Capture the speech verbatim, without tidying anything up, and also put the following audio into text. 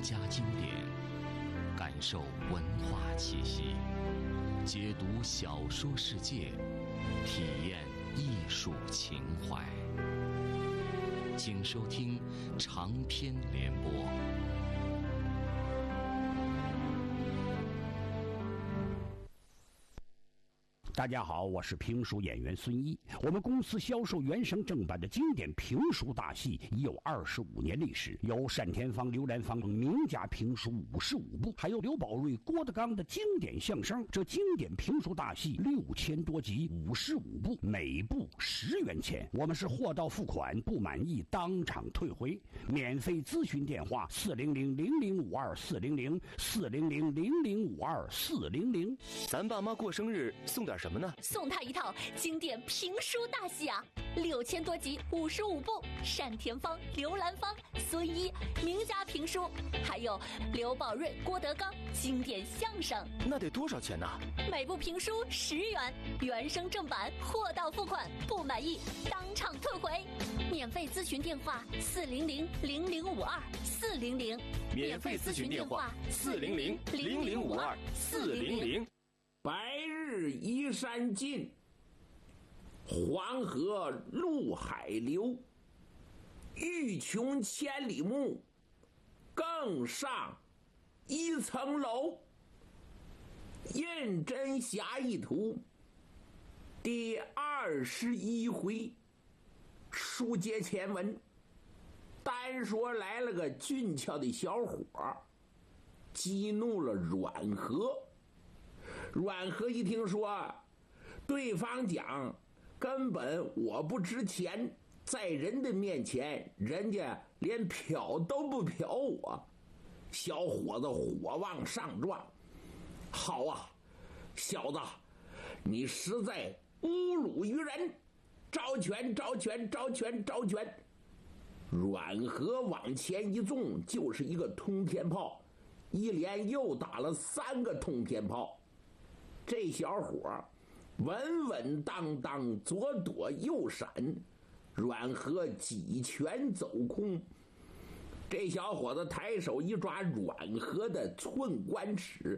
家经典，感受文化气息，解读小说世界，体验艺术情怀。请收听长篇联播。 大家好，我是评书演员孙一。我们公司销售原声正版的经典评书大戏已有二十五年历史，有单田芳、刘兰芳等名家评书五十五部，还有刘宝瑞、郭德纲的经典相声。这经典评书大戏六千多集，五十五部，每部十元钱。我们是货到付款，不满意当场退回。免费咨询电话：四零零零零五二四零零四零零零零五二四零零。 咱爸妈过生日送点什么呢？ 送他一套经典评书大戏啊，六千多集，五十五部，单田芳、刘兰芳、孙一名家评书，还有刘宝瑞、郭德纲经典相声。 那得多少钱呢？ 每部评书十元，原声正版，货到付款，不满意当场退回。免费咨询电话：四零零零零五二四零零。 免费咨询电话：四零零零零五二四零零。 白日依山尽，黄河入海流。欲穷千里目，更上一层楼。胤禛侠义图第二十一回，书接前文。单说来了个俊俏的小伙，激怒了阮和。阮和一听说对方讲根本我不值钱，在人的面前人家连瞟都不瞟我，小伙子火往上撞。好啊，小子，你实在侮辱于人，招拳招拳招拳招拳。阮和往前一纵，就是一个通天炮，一连又打了三个通天炮。这小伙稳稳当当，左躲右闪，阮和几拳走空。这小伙子抬手一抓阮和的寸关尺，